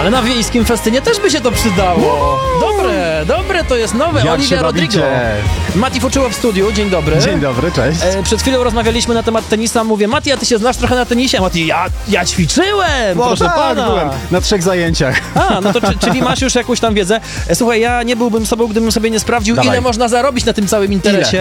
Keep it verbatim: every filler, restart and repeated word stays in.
Ale na wiejskim festynie też by się to przydało. Dobre, dobre, to jest nowe. Jak Olivia się Rodrigo. bawicie? Mati Fuczyło w studiu, dzień dobry. Dzień dobry, cześć. E, przed chwilą rozmawialiśmy na temat tenisa. Mówię, Mati, a ty się znasz trochę na tenisie? A Mati, ja, ja ćwiczyłem, No proszę tak, pana. byłem na trzech zajęciach. A, no to czy, czyli masz już jakąś tam wiedzę. E, słuchaj, ja nie byłbym sobą, gdybym sobie nie sprawdził, Dawaj. ile można zarobić na tym całym interesie.